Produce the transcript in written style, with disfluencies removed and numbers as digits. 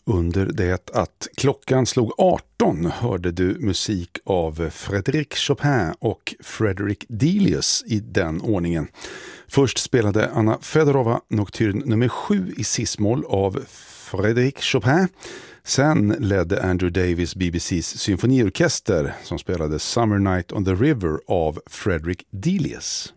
Under det att klockan slog 18 hörde du musik av Frédéric Chopin och Frederick Delius i den ordningen. Först spelade Anna Fedorova Nocturne nummer 7 i cis-moll av Frédéric Chopin. Sen ledde Andrew Davis BBCs symfoniorkester som spelade Summer Night on the River av Frederick Delius.